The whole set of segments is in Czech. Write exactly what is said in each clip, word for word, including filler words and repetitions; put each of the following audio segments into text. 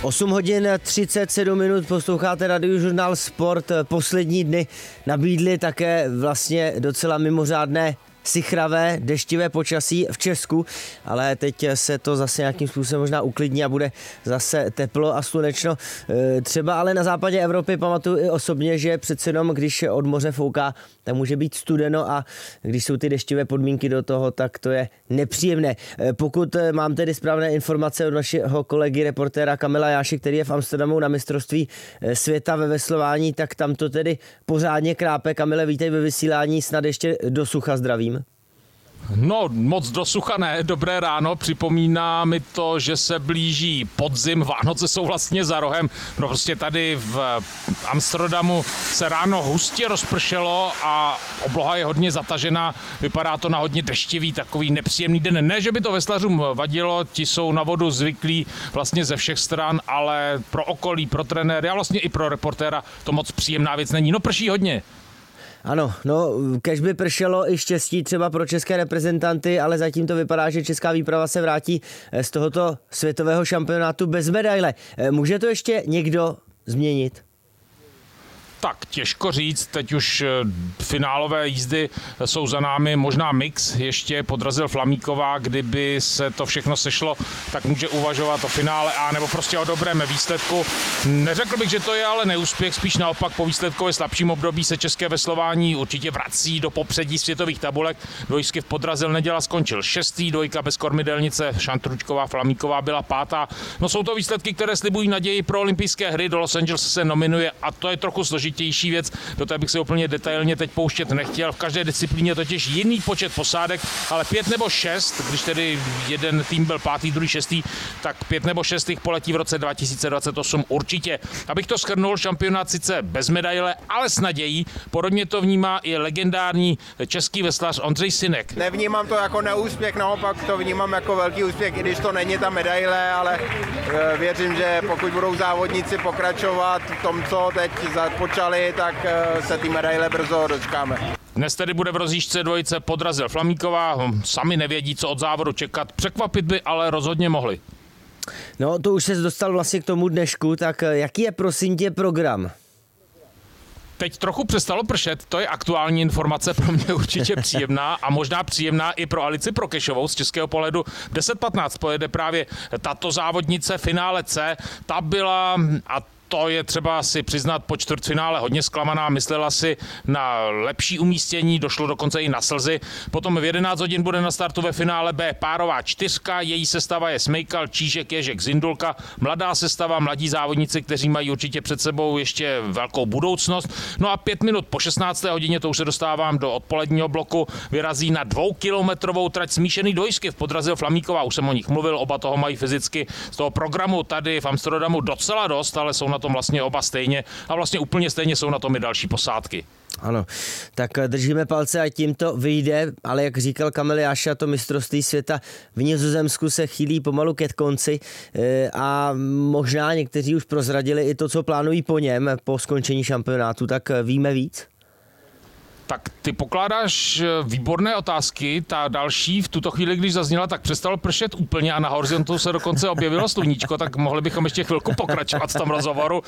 osm hodin třicet sedm minut, posloucháte Radiožurnál Sport. Poslední dny nabídly také vlastně docela mimořádné sichravé, deštivé počasí v Česku, ale teď se to zase nějakým způsobem možná uklidní a bude zase teplo a slunečno. Třeba ale na západě Evropy pamatuju i osobně, že přece jenom, když od moře fouká, tak může být studeno a když jsou ty deštivé podmínky do toho, tak to je nepříjemné. Pokud mám tedy správné informace od našeho kolegy reportéra Kamila Jáše, který je v Amsterdamu na mistrovství světa ve veslování, tak tam to tedy pořádně krápe. Kamile, vítej ve vysílání, snad ještě do sucha zdravím. No, moc do sucha ne, dobré ráno, připomíná mi to, že se blíží podzim, Vánoce jsou vlastně za rohem, no prostě tady v Amsterdamu se ráno hustě rozpršelo a obloha je hodně zatažená, vypadá to na hodně deštivý, takový nepříjemný den. Ne, že by to veslařům vadilo, ti jsou na vodu zvyklí vlastně ze všech stran, ale pro okolí, pro trenéry a vlastně i pro reportéra to moc příjemná věc není, no prší hodně. Ano, no, kež by pršelo i štěstí třeba pro české reprezentanty, ale zatím to vypadá, že česká výprava se vrátí z tohoto světového šampionátu bez medaile. Může to ještě někdo změnit? Tak těžko říct, teď už finálové jízdy jsou za námi, možná mix ještě podrazil Flamíková, kdyby se to všechno sešlo, tak může uvažovat o finále a nebo prostě o dobrém výsledku. Neřekl bych, že to je ale neúspěch, spíš naopak po výsledkově slabším období se české veslování určitě vrací do popředí světových tabulek. Dvojsky v podrazil Neděla skončil šestý, dvojka bez kormidelnice Šantručková, Flamíková byla pátá. No jsou to výsledky, které slibují naději pro olympijské hry, do Los Angeles se nominuje a to je trochu složitější věc, do té bych se úplně detailně teď pouštět nechtěl. V každé disciplíně totiž jiný počet posádek, ale pět nebo šest, když tedy jeden tým byl pátý, druhý šestý, tak pět nebo šest jich poletí v roce dva tisíce dvacet osm určitě. Abych to shrnul, šampionát sice bez medaile, ale s nadějí. Podobně to vnímá i legendární český veslař Ondřej Synek. Nevnímám to jako neúspěch, naopak to vnímám jako velký úspěch, i když to není ta medaile, ale věřím, že pokud budou závodníci pokračovat v tom, co teď započali, tak se ty medaile brzo dočkáme. Dnes tedy bude v rozjížďce dvojice podrazil Flamíková, sami nevědí, co od závodu čekat, překvapit by ale rozhodně mohli. No to už se dostal vlastně k tomu dnešku, tak jaký je prosím tě program? Teď trochu přestalo pršet, to je aktuální informace, pro mě určitě příjemná a možná příjemná i pro Alici Prokešovou z českého pohledu. V deset patnáct pojede právě tato závodnice finále C, ta byla a to je třeba si přiznat po čtvrtfinále hodně zklamaná, myslela si na lepší umístění, došlo dokonce i na slzy. Potom v jedenáct hodin bude na startu ve finále B párová čtyřka, její sestava je Smejkal, Čížek, Ježek, Zindulka, mladá sestava, mladí závodníci, kteří mají určitě před sebou ještě velkou budoucnost. No a pět minut po šestnácté hodině, to už se dostávám do odpoledního bloku, vyrazí na dvoukilometrovou trať smíšený dvojsky v podrazil Flamíková, už jsem o nich mluvil, oba toho mají fyzicky z toho programu tady v Amsterdamu docela dost, ale jsou na tom vlastně oba stejně a vlastně úplně stejně jsou na tom i další posádky. Ano, tak držíme palce a tím to vyjde, ale jak říkal Kamil Jáša, to mistrovství světa v Nizozemsku se chýlí pomalu ke konci a možná někteří už prozradili i to, co plánují po něm, po skončení šampionátu, tak víme víc? Tak ty pokládáš výborné otázky, ta další v tuto chvíli, když zazněla, tak přestalo pršet úplně a na horizontu se dokonce objevilo sluníčko, tak mohli bychom ještě chvilku pokračovat v tom rozhovoru.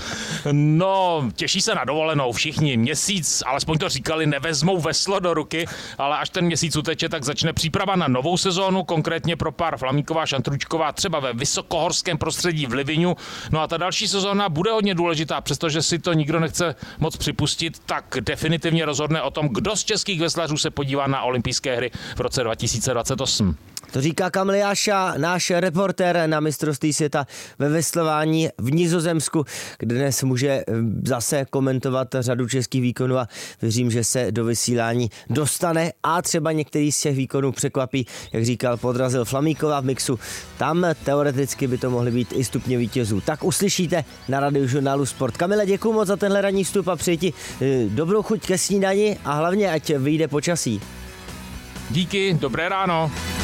No, těší se na dovolenou všichni, měsíc, alespoň to říkali, nevezmou veslo do ruky, ale až ten měsíc uteče, tak začne příprava na novou sezónu, konkrétně pro pár Flamíková, Šantručková, třeba ve vysokohorském prostředí v Liviňu. No a ta další sezóna bude hodně důležitá, přestože si to nikdo nechce moc připustit, tak definitivně rozhodne o tom, kdo z českých veslařů se podívá na olympijské hry v roce dva tisíce dvacet osm. To říká Kamil Jáša, náš reportér na mistrovství světa ve veslování v Nizozemsku, kde dnes může zase komentovat řadu českých výkonů a věřím, že se do vysílání dostane a třeba některý z těch výkonů překvapí, jak říkal, podrazil Flamíková v mixu. Tam teoreticky by to mohly být i stupně vítězů. Tak uslyšíte na Radiožurnálu Sport. Kamile, děkuju moc za tenhle ranní vstup a přeji ti dobrou chuť ke snídani a hlavně ať vyjde počasí. Díky, dobré ráno.